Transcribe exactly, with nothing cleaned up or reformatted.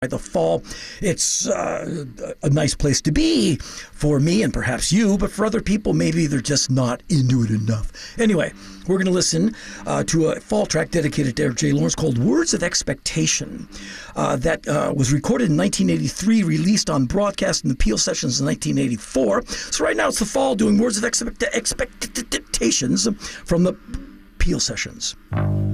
The fall, it's uh, a nice place to be for me and perhaps you, but for other people, maybe they're just not into it enough. Anyway, we're going to listen uh, to a fall track dedicated to Eric J. Lawrence called Words of Expectation. Uh, that uh, was recorded in nineteen eighty-three, released on broadcast in the Peel Sessions in nineteen eighty-four. So right now it's the fall, doing Words of Expect- Expectations from the Peel Sessions.